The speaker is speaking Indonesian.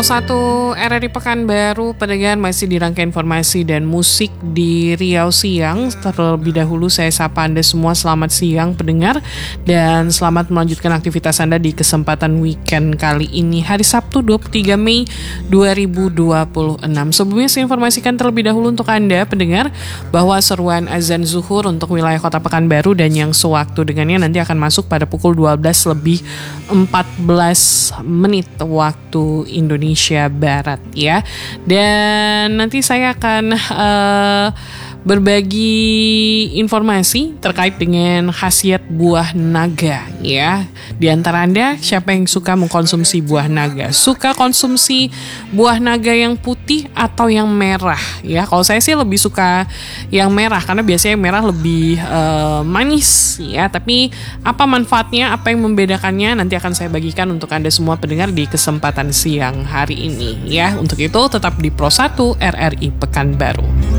Pro 1 RRI Pekanbaru, pendengar, masih di rangka informasi dan musik di Riau Siang. Terlebih dahulu saya sapa Anda semua, selamat siang pendengar, dan selamat melanjutkan aktivitas Anda di kesempatan weekend kali ini, hari Sabtu 23 Mei 2026. Sebelumnya saya informasikan terlebih dahulu untuk Anda pendengar bahwa seruan azan zuhur untuk wilayah Kota Pekanbaru dan yang sewaktu dengannya nanti akan masuk pada pukul 12 lebih 14 menit waktu Indonesia Barat ya. Dan nanti saya akan berbagi informasi terkait dengan khasiat buah naga ya. Di antara Anda siapa yang suka mengkonsumsi buah naga? Suka konsumsi buah naga yang putih atau yang merah ya? Kalau saya sih lebih suka yang merah karena biasanya yang merah lebih manis ya. Tapi apa manfaatnya, apa yang membedakannya nanti akan saya bagikan untuk Anda semua pendengar di kesempatan siang hari ini ya. Untuk itu tetap di Pro 1 RRI Pekanbaru.